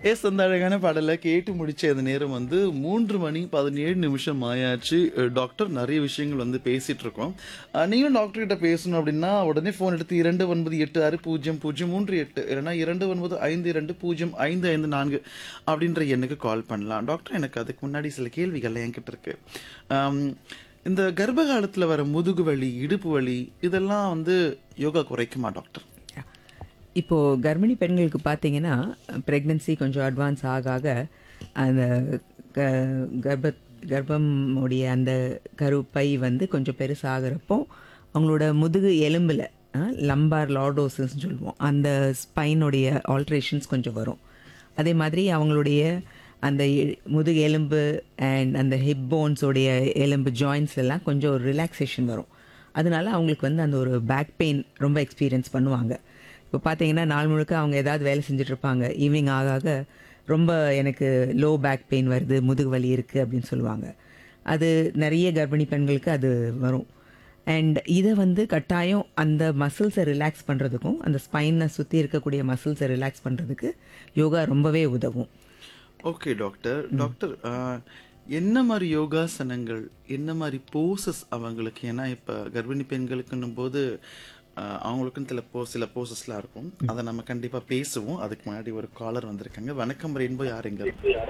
S அந்த அழகான பாடலை கேட்டு முடிச்ச அந்த நேரம் வந்து 3:17 ஆயாச்சு. டாக்டர் நிறைய விஷயங்கள் வந்து பேசிட்டு இருக்கோம். நீங்களும் டாக்டர் கிட்ட பேசணும் அப்படின்னா உடனே ஃபோன் எடுத்து 29860038 இல்லைன்னா 2952052554 அப்படின்ற எண்ணுக்கு கால் பண்ணலாம். டாக்டர் எனக்கு அதுக்கு முன்னாடி சில கேள்விகள் என்கிட்ட இருக்கு. ஆம், இந்த கர்ப்ப காலத்தில் வர முதுகு வலி, இடுப்பு வலி இதெல்லாம் வந்து யோகா குறைக்குமா டாக்டர்? இப்போது கர்ப்பிணி பெண்களுக்கு பார்த்தீங்கன்னா ப்ரெக்னென்சி கொஞ்சம் அட்வான்ஸ் ஆக ஆக அந்த க கர்ப்ப கர்ப்பமுடைய அந்த கருப்பை வந்து கொஞ்சம் பெருசாகிறப்போ அவங்களோட முதுகு எலும்பில் லம்பார் லார்டோசிஸ்ன்னு சொல்லுவோம், அந்த ஸ்பைனுடைய ஆல்ட்ரேஷன்ஸ் கொஞ்சம் வரும். அதே மாதிரி அவங்களுடைய அந்த முதுகு எலும்பு அண்ட் அந்த ஹிப் போன்ஸோடைய எலும்பு ஜாயின்ஸ் எல்லாம் கொஞ்சம் ஒரு ரிலாக்ஸேஷன் வரும். அதனால அவங்களுக்கு வந்து அந்த ஒரு பேக் பெயின் ரொம்ப எக்ஸ்பீரியன்ஸ் பண்ணுவாங்க. இப்போ பார்த்தீங்கன்னா நாள் முழுக்க அவங்க ஏதாவது வேலை செஞ்சிட்ருப்பாங்க, ஈவினிங் ஆக ஆக ரொம்ப எனக்கு லோ பேக் பெயின் வருது, முதுகு வலி இருக்குது அப்படின்னு சொல்லுவாங்க. அது நிறைய கர்ப்பிணி பெண்களுக்கு அது வரும். அண்ட் இதை வந்து கட்டாயம் அந்த மசில்ஸை ரிலாக்ஸ் பண்ணுறதுக்கும் அந்த ஸ்பைனை சுற்றி இருக்கக்கூடிய மசில்ஸை ரிலாக்ஸ் பண்ணுறதுக்கு யோகா ரொம்பவே உதவும். Okay doctor. டாக்டர் என்ன மாதிரி யோகாசனங்கள், என்ன மாதிரி போசஸ் அவங்களுக்கு? ஏன்னா இப்போ கர்ப்பிணி பெண்களுக்குன்னும் போது அவங்களுக்குன்னு சில போசஸ்லாம் இருக்கும். அதை நம்ம கண்டிப்பாக பேசுவோம். அதுக்கு முன்னாடி ஒரு காலர் வந்திருக்காங்க. வணக்கம் ரெயின்போ, யாருங்க?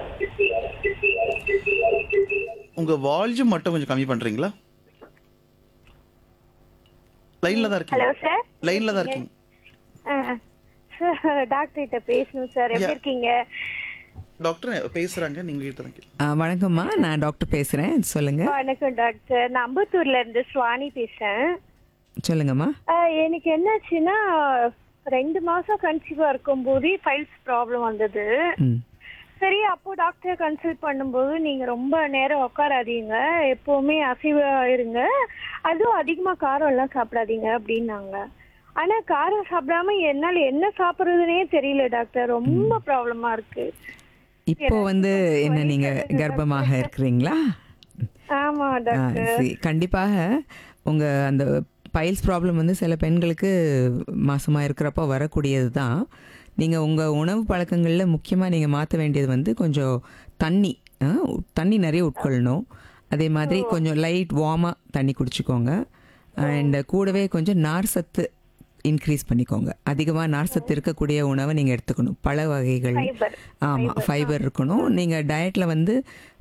உங்கள் வால்யூம் மட்டும் கொஞ்சம் கம்மி பண்ணுறீங்களா? லைனில் தான் இருக்கீங்க. Hello sir. லைனில் தான் இருக்கீங்க சார். டாக்டர் கிட்ட பேசணும் சார். எப்படி இருக்கீங்க? டாக்டர் பேசுகிறாங்க, நீங்கள் கிட்ட தான். வணக்கம்மா, நான் டாக்டர் பேசுகிறேன், சொல்லுங்கள். வணக்கம் டாக்டர். நான் அம்பத்தூர்ல இருந்து சுவானி பேசுறேன். சொல்லுங்கம்மா. எனக்கு என்னாச்சுன்னா 2 மாசம் கன்சீவா இருக்கும் போது ஃபைல்ஸ் ப்ராப்ளம் வந்தது. சரி, அப்போ டாக்டரை கன்சல்ட் பண்ணும்போது நீங்க ரொம்ப நேரம் உட்காராதீங்க, எப்பவுமே அசைவா இருங்க, அதுவும் அதிகமா காரம் எல்லாம் சாப்பிடாதீங்க அப்படின்னாங்க. ஆனா காரம் சாப்பிடாம என்னால என்ன சாப்பிடுறதுனே தெரியல டாக்டர். ரொம்ப ப்ராப்ளமா இருக்கு. இப்போ வந்து என்ன நீங்க கர்ப்பமாக இருக்கிறீங்களா? ஆமா டாக்டர். சரி, கண்டிப்பாக உங்க அந்த பைல்ஸ் ப்ராப்ளம் வந்து சில பெண்களுக்கு மாசமாக இருக்கிறப்போ வரக்கூடியது தான். நீங்கள் உங்கள் உணவு பழக்கங்களில் முக்கியமாக நீங்கள் மாற்ற வேண்டியது வந்து கொஞ்சம் தண்ணி நிறைய உட்கொள்ளணும். அதே மாதிரி கொஞ்சம் லைட் வார்மாக தண்ணி குடிச்சிக்கோங்க. அண்ட் கூடவே கொஞ்சம் நார் சத்து இன்க்ரீஸ் பண்ணிக்கோங்க. அதிகமாக நார் சத்து இருக்கக்கூடிய உணவை நீங்கள் எடுத்துக்கணும். பழ வகைகள், ஆமாம், ஃபைபர் இருக்கணும். நீங்கள் டயட்டில் வந்து